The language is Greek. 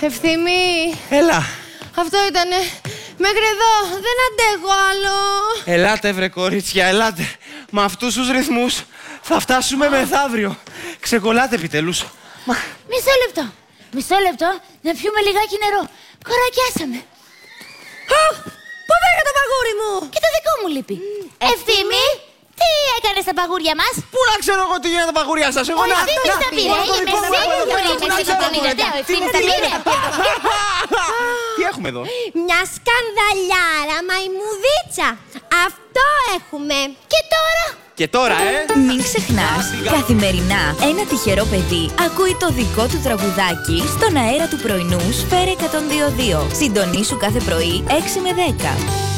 Ευθύμη. Έλα. Αυτό ήτανε. Μέχρι εδώ. Δεν αντέχω άλλο. Ελάτε βρε κορίτσια, ελάτε. Με αυτούς τους ρυθμούς θα φτάσουμε μεθαύριο. Ξεκολλάτε επιτέλους. Μισό λεπτό. Μισό λεπτό να πιούμε λιγάκι νερό. Κορακιάσαμε. Πού πήγε το παγούρι μου? Και το δικό μου λείπει. Ευθύμη, τι έκανες στα παγούρια μας? Πού να ξέρω εγώ τι γίνεται τα παγούρια σας, εγώ να... Ο Ευθύμης τα πήρε, είμαι σίγουρη. Ο Ευθύμης τα πήρε. Τι έχουμε εδώ? Μια σκανδαλιάρα μαϊμουδίτσα. Αυτό έχουμε. Και τώρα? Και τώρα, Μην ξεχνάς, καθημερινά ένα τυχερό παιδί ακούει το δικό του τραγουδάκι στον αέρα του πρωινού Σφαίρα 102.2. Συντονίσου κάθε πρωί 6 με 10.